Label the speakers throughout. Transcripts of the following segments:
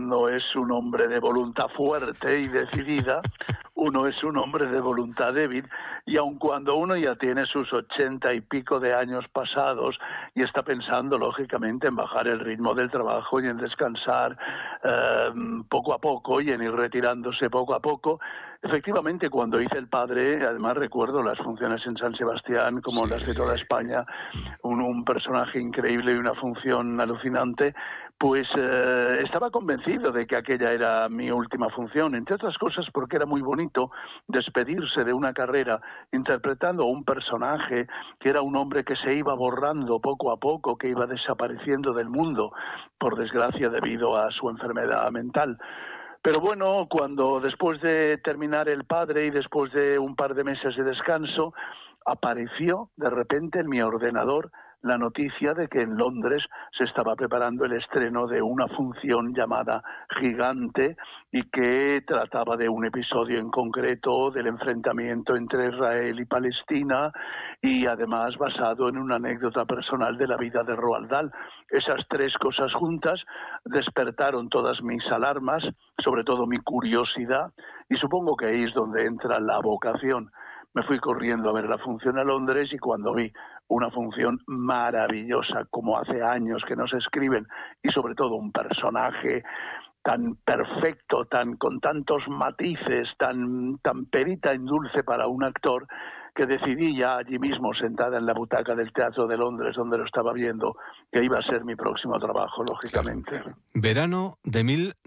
Speaker 1: no es un hombre de voluntad fuerte y decidida, uno es un hombre de voluntad débil, y aun cuando uno ya tiene sus 80 y pico de años pasados y está pensando lógicamente en bajar el ritmo del trabajo y en descansar poco a poco y en ir retirándose poco a poco, efectivamente cuando hice El Padre, además recuerdo las funciones en San Sebastián como las de toda España, un personaje increíble y una función alucinante, pues estaba convencido de que aquella era mi última función, entre otras cosas porque era muy bonito despedirse de una carrera interpretando a un personaje que era un hombre que se iba borrando poco a poco, que iba desapareciendo del mundo, por desgracia debido a su enfermedad mental. Pero bueno, cuando después de terminar El Padre y después de un par de meses de descanso, apareció de repente en mi ordenador la noticia de que en Londres se estaba preparando el estreno de una función llamada Gigante y que trataba de un episodio en concreto del enfrentamiento entre Israel y Palestina y además basado en una anécdota personal de la vida de Roald Dahl. Esas tres cosas juntas despertaron todas mis alarmas, sobre todo mi curiosidad, y supongo que ahí es donde entra la vocación. Me fui corriendo a ver la función a Londres y cuando vi una función maravillosa, como hace años que no se escriben, y sobre todo un personaje tan perfecto, con tantos matices, tan perita en dulce para un actor, que decidí ya allí mismo, sentada en la butaca del Teatro de Londres, donde lo estaba viendo, que iba a ser mi próximo trabajo, lógicamente.
Speaker 2: Claro. Verano de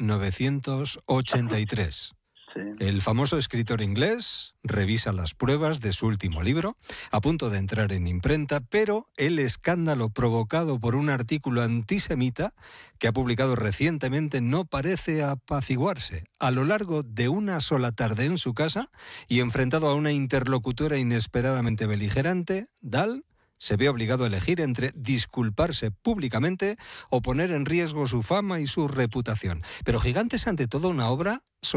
Speaker 2: 1983.
Speaker 1: Sí.
Speaker 2: El famoso escritor inglés revisa las pruebas de su último libro, a punto de entrar en imprenta, pero el escándalo provocado por un artículo antisemita que ha publicado recientemente no parece apaciguarse. A lo largo de una sola tarde en su casa y enfrentado a una interlocutora inesperadamente beligerante, Dahl se ve obligado a elegir entre disculparse públicamente o poner en riesgo su fama y su reputación. Pero Gigante es ante todo una obra,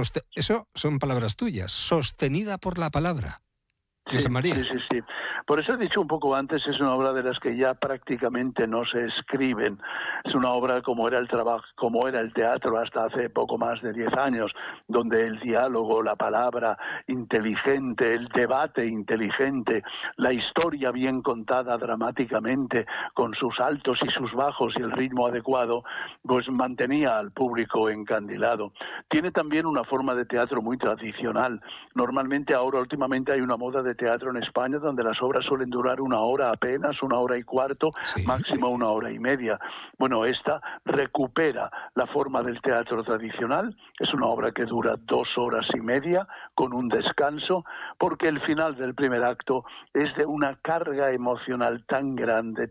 Speaker 2: eso son palabras tuyas, sostenida por la palabra. José María.
Speaker 1: Sí. Por eso he dicho un poco antes, es una obra de las que ya prácticamente no se escriben. Es una obra como era el trabajo, como era el teatro hasta hace poco más de 10 años, donde el diálogo, la palabra inteligente, el debate inteligente, la historia bien contada dramáticamente, con sus altos y sus bajos y el ritmo adecuado, pues mantenía al público encandilado. Tiene también una forma de teatro muy tradicional. Normalmente ahora últimamente hay una moda de teatro en España donde las obras suelen durar una hora apenas, 1 hora y cuarto, máximo 1 hora y media. Bueno, esta recupera la forma del teatro tradicional, es una obra que dura 2 horas y media con un descanso, porque el final del primer acto es de una carga emocional tan grande,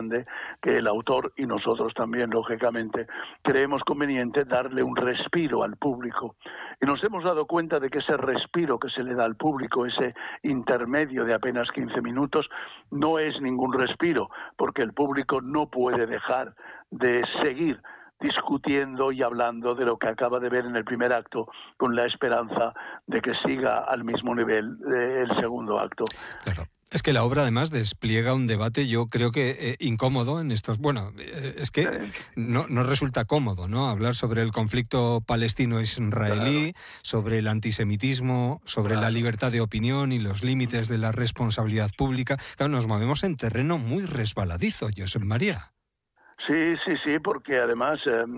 Speaker 1: que el autor y nosotros también, lógicamente, creemos conveniente darle un respiro al público. Y nos hemos dado cuenta de que ese respiro que se le da al público, ese intermedio de apenas 15 minutos, no es ningún respiro, porque el público no puede dejar de seguir discutiendo y hablando de lo que acaba de ver en el primer acto, con la esperanza de que siga al mismo nivel el segundo acto.
Speaker 2: Claro. Es que la obra además despliega un debate, yo creo que incómodo en estos... Bueno, es que no resulta cómodo, ¿no? Hablar sobre el conflicto palestino-israelí, sobre el antisemitismo, sobre la libertad de opinión y los límites de la responsabilidad pública. Claro, nos movemos en terreno muy resbaladizo, José María.
Speaker 1: Sí, porque además,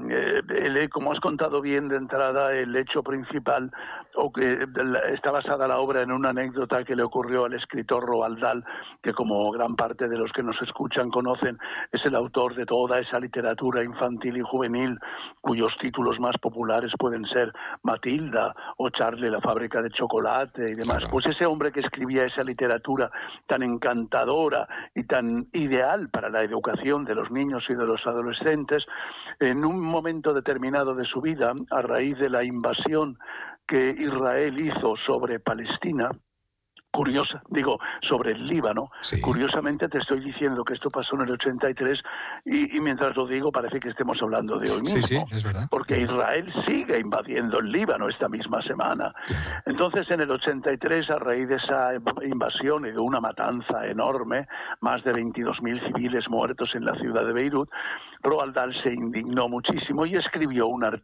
Speaker 1: como has contado bien de entrada, el hecho principal, o que está basada la obra en una anécdota que le ocurrió al escritor Roald Dahl, que como gran parte de los que nos escuchan conocen, es el autor de toda esa literatura infantil y juvenil, cuyos títulos más populares pueden ser Matilda o Charlie la fábrica de chocolate y demás. Claro. Pues ese hombre que escribía esa literatura tan encantadora y tan ideal para la educación de los niños y de los adolescentes, en un momento determinado de su vida, a raíz de la invasión que Israel hizo sobre Palestina, sobre el Líbano. Sí. Curiosamente te estoy diciendo que esto pasó en el 83 y mientras lo digo parece que estemos hablando de hoy mismo.
Speaker 2: Sí, es verdad.
Speaker 1: Porque Israel sigue invadiendo el Líbano esta misma semana. Claro. Entonces en el 83, a raíz de esa invasión y de una matanza enorme, más de 22.000 civiles muertos en la ciudad de Beirut, Roald Dahl se indignó muchísimo y escribió un artículo